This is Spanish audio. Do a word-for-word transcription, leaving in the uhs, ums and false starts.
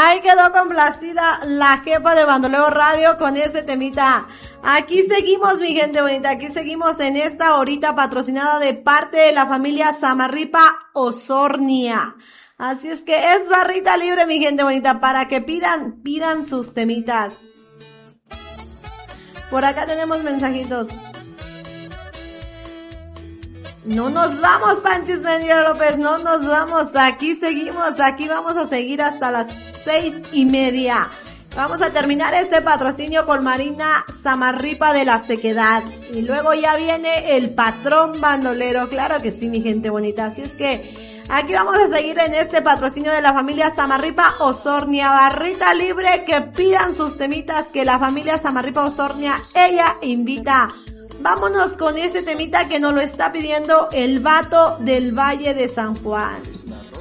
Ahí quedó complacida la jefa de Bandoleo Radio con ese temita. Aquí seguimos, mi gente bonita, aquí seguimos en esta horita patrocinada de parte de la familia Samarripa Osornia. Así es que es barrita libre, mi gente bonita, para que pidan, pidan sus temitas. Por acá tenemos mensajitos. No nos vamos, Panchis Mendiera López, no nos vamos, aquí seguimos, aquí vamos a seguir hasta las seis y media. Vamos a terminar este patrocinio con Marina Samarripa de la Sequedad. Y luego ya viene el patrón bandolero, claro que sí, mi gente bonita. Así es que aquí vamos a seguir en este patrocinio de la familia Samarripa Osornia. Barrita libre, que pidan sus temitas, que la familia Samarripa Osornia, ella invita. Vámonos con este temita que nos lo está pidiendo el vato del Valle de San Juan.